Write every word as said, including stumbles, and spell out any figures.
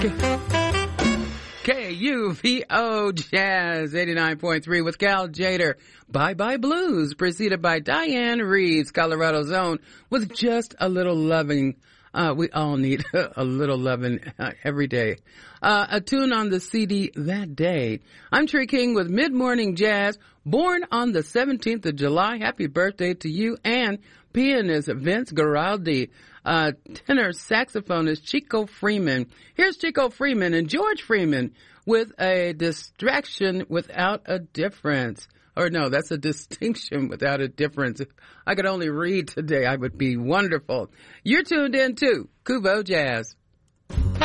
K U V O Jazz eighty-nine point three with Cal Jader. Bye Bye Blues, preceded by Diane Reeves, Colorado Zone, with Just a Little Loving. Uh, we all need a little loving uh, every day. Uh, a tune on the C D That Day. I'm Tree King with Mid Morning Jazz, born on the seventeenth of July. Happy birthday to you. And pianist Vince Guaraldi. Uh, tenor saxophonist Chico Freeman. Here's Chico Freeman and George Freeman with a distraction without a difference. Or no, that's a distinction without a difference. If I could only read today, I would be wonderful. You're tuned in to Kuvo Jazz.